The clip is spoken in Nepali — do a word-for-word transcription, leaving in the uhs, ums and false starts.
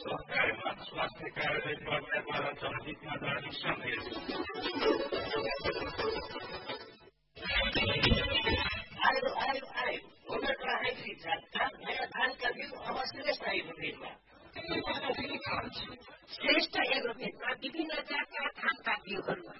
सहकारीमा स्वास्थ्य कार्यालय गर्नेद्वारा जनहितमा जारी सन्देश। आयो आयो आयो भोटर ट्राफिक जाता नयाँ धानका बिउ अब श्रेष्ठ एग्रोफिटमा। श्रेष्ठ एग्रोफिटमा विभिन्न जातका धानका बिउहरू